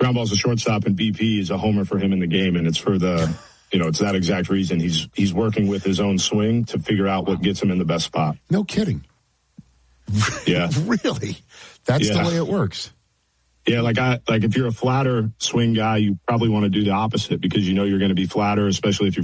ground ball's a shortstop, and BP is a homer for him in the game, and it's for the, it's that exact reason. He's working with his own swing to figure out what gets him in the best spot. No kidding. Yeah. Really? That's the way it works. Yeah, like if you're a flatter swing guy, you probably want to do the opposite because you're going to be flatter, especially if you're